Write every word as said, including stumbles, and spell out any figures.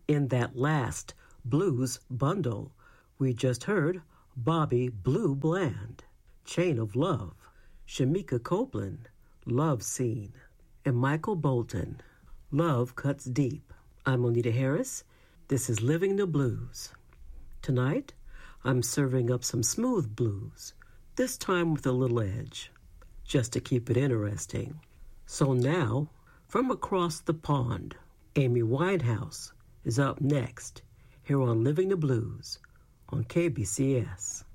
In that last blues bundle, we just heard Bobby Blue Bland, Chain of Love, Shamika Copeland, Love Scene, and Michael Bolton, Love Cuts Deep. I'm Onita Harris. This is Living the Blues. Tonight, I'm serving up some smooth blues, this time with a little edge, just to keep it interesting. So now, from across the pond, Amy Winehouse is up next here on Living the Blues on K B C S.